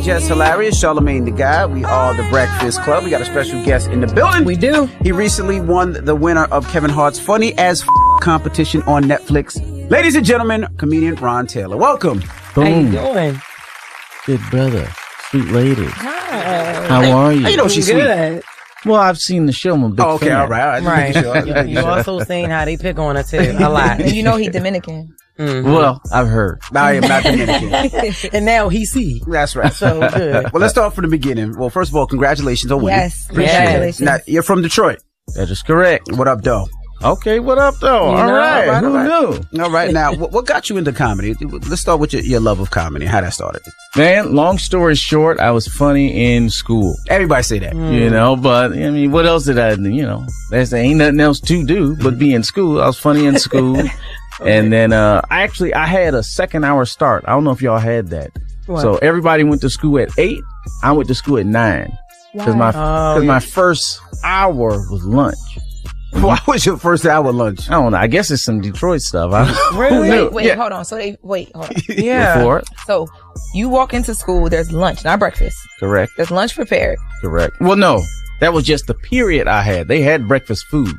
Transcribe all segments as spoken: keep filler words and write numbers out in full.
Just hilarious, Charlamagne the Guy. We are the Breakfast Club. We got a special guest in the building. We do. He recently won the winner of Kevin Hart's Funny as F- competition on Netflix. Ladies and gentlemen, comedian Ron Taylor. Welcome. Boom. How you doing? Good brother. Sweet lady. Hi. How are you? How you know she's good. sweet? Well, I've seen the show. I'm a big Oh, okay, fan. all right. All right. Right. Sure. You also seen how they pick on her too a lot. And you know he Dominican. Mm-hmm. Well, I've heard. I am not Dominican. And now he see. That's right. So good. Well, let's start from the beginning. Well, first of all, congratulations on winning. Yes. Yes. Congratulations. Now, you're from Detroit. That is correct. What up, though? Okay, what up, though? You All know, right. all right, Who all right. knew? All right. Now, what, what got you into comedy? Let's start with your, your love of comedy, how that started. Man, long story short, I was funny in school. Everybody say that. You know, but I mean, what else did I do? You know, there's ain't nothing else to do but be in school. I was funny in school. And then, uh, I actually, I had a second hour start. I don't know if y'all had that. What? So everybody went to school at eight. I went to school at nine. Cause my, Oh, cause yeah. my first hour was lunch. Why was your first hour lunch? I don't know. I guess it's some Detroit stuff. I, Really? who knew? Wait, wait, Yeah. hold on. So they wait, hold on. Yeah. Before it. So you walk into school, there's lunch, not breakfast. Correct. There's lunch prepared. Correct. Well, no, that was just the period I had. They had breakfast food.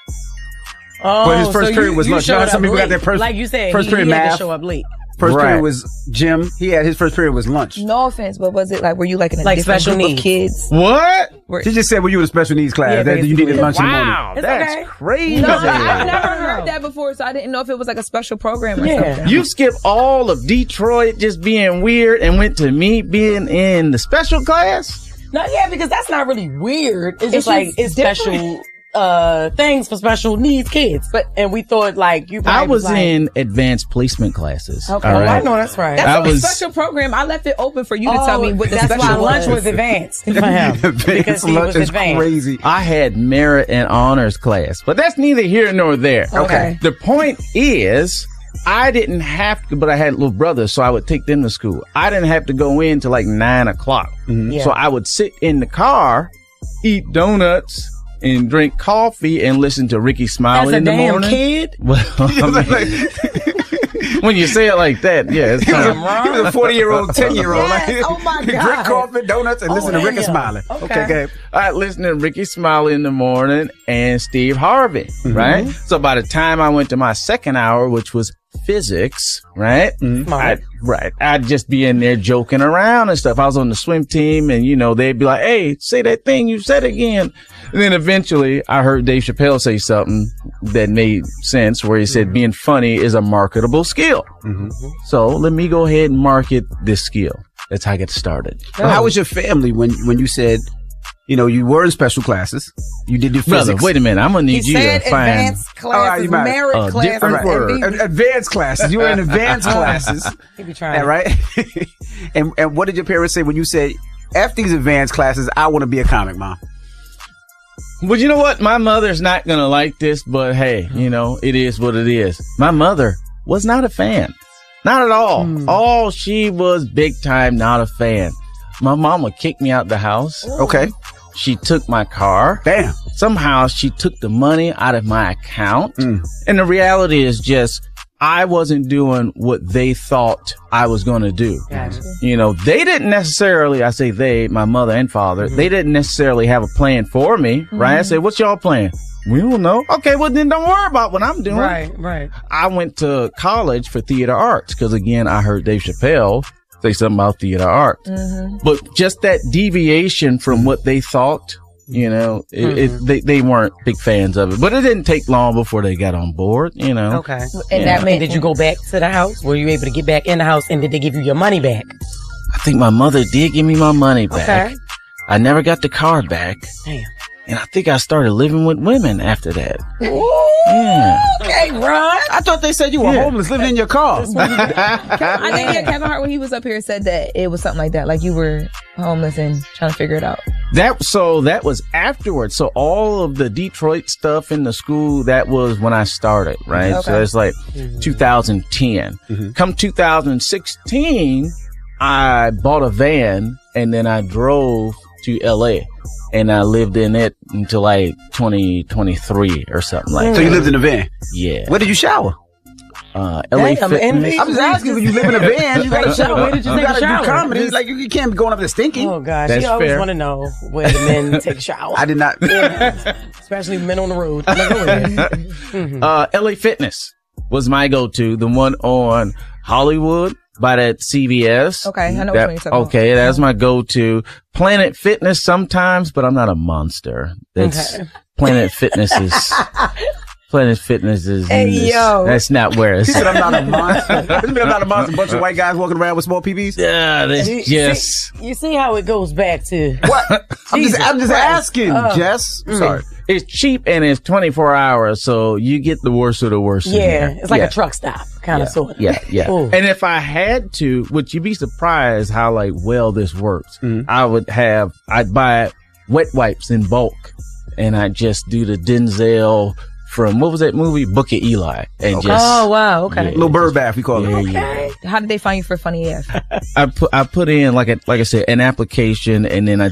Oh, But his first so period you, was you lunch. You know showed how some up people got late. their first- like you said, first he, period he had math. to show up late. First Right. period was gym. He had his first period was lunch. No offense, but was it like, were you like in a Like different special group needs. of kids? What? Were- She just said when you were in a special needs class Yeah, that you needed basically. lunch in the morning. Wow, It's that's okay. crazy. No, I've never heard that before, so I didn't know if it was like a special program or Yeah. something. You skipped all of Detroit just being weird and went to me being in the special class? No, yeah, because that's not really weird. It's, It's just like just it's different. special uh things for special needs kids. But and we thought like you. I probably was like, in advanced placement classes. Okay. all Oh, I right? know that's right. That's I a was- special program. I left it open for you to Oh, tell me what the that's special why lunch was. was advanced for him because Advanced he lunch was is advanced. crazy. I had merit and honors class, but that's neither here nor there. Okay. The point is, I didn't have to, but I had little brothers, so I would take them to school. I didn't have to go in till like nine o'clock. Yeah. So I would sit in the car, eat donuts, and drink coffee and listen to Ricky Smiley As a in the damn morning. kid. Well, I mean, when you say it like that, yeah, it's He was, kind a, he was a forty-year-old, ten-year-old. Yes, oh my Drink God. coffee, donuts, and Oh, listen to Ricky damn. Smiley. Okay. Okay, go ahead. I listened to Ricky Smiley in the morning and Steve Harvey, Mm-hmm. right? So by the time I went to my second hour, which was physics, right? Mm-hmm. I, right. I'd just be in there joking around and stuff. I was on the swim team and, you know, they'd be like, hey, say that thing you said again. And then eventually I heard Dave Chappelle say something that made sense where he said being funny is a marketable skill. Mm-hmm. So let me go ahead and market this skill. That's how I got started. Well, how was your family when when you said, you know, you were in special classes, you did your Brother, physics? wait a minute. I'm going to He need you said to find... advanced All right, classes, you might- merit a classes. different and word. be- Ad- advanced classes. You were in advanced classes. He be trying. Yeah, right? and and what did your parents say when you said, after these advanced classes, I want to be a comic, Mom? Well, you know what? My mother's not going to like this, but hey, you know, it is what it is. My mother was not a fan. Not at all. Hmm. All she was big time not a fan. My mama kicked me out the house. Okay. She took my car. Damn. Somehow she took the money out of my account. Mm. And the reality is just, I wasn't doing what they thought I was going to do. Gotcha. You know, they didn't necessarily, I say they, my mother and father, Mm-hmm. they didn't necessarily have a plan for me, right? I said, what's y'all plan? We don't know. Okay, well then don't worry about what I'm doing. Right, right. I went to college for theater arts because again, I heard Dave Chappelle say something about theater arts. But just that deviation from what they thought, you know, it, it, they, they weren't big fans of it. But it didn't take long before they got on board, you know. Okay. And Yeah. that And made did you go back to the house? Were you able to get back in the house and did they give you your money back? I think my mother did give me my money back. Okay. I never got the car back. Damn. And I think I started living with women after that. Ooh, Yeah. okay, Ron. I thought they said you were Yeah. homeless living in your car. I think yeah, Kevin Hart, when he was up here, said that it was something like that. Like you were homeless and trying to figure it out. That so that was afterwards. So all of the Detroit stuff in the school, that was when I started, right? Okay. So it's like two thousand ten. Come two thousand sixteen, I bought a van and then I drove to L A and I lived in it until like twenty twenty-three or something like So that. you lived in a van. Yeah. Where did you shower? Uh, L A Damn, Fitness. envy. I'm just asking because you live in a van. You gotta shower. Where did you you take a gotta do shower? comedy. Like you, you can't be going up there stinking. Oh gosh, That's you always fair. want to know where the men take a shower. I did not. Especially men on the road. Like, go ahead. Uh, L A Fitness was my go-to. The one on Hollywood by that C V S. Okay, I know That- which one you're talking about. Okay, that's my go-to. Planet Fitness sometimes, but I'm not a monster. That's Okay. Planet Fitness is. Planet Fitness is. Hey, is- yo. That's not where it's. He said I'm not a monster. What do you mean I'm not a monster? A bunch of white guys walking around with small P Bs? Yeah, that's You- just. See, you see how it goes back to What? I'm just, Jesus I'm just Christ. asking, Oh. Jess. Sorry. It's cheap and it's twenty-four hours, so you get the worst of the worst. in yeah, there. it's like Yeah. a truck stop kind of sort of. Yeah, yeah. Ooh. And if I had to, would you be surprised how like well this works? Mm-hmm. I would have, I'd buy wet wipes in bulk and I'd just do the Denzel from, what was that movie? Book of Eli. And just, Oh wow, okay. Yeah. Little bird bath, we call it. yeah, yeah. How did they find you for Funny A F? I put, I put in like a, like I said, an application and then I